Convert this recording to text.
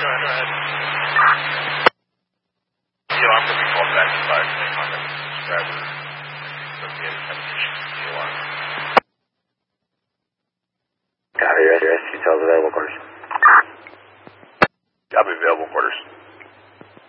ahead. I'm going to be called back to 5 to make contact with the subscriber. So if you have any issues with the alarm. Copy, rescue tells available quarters. Copy, available quarters.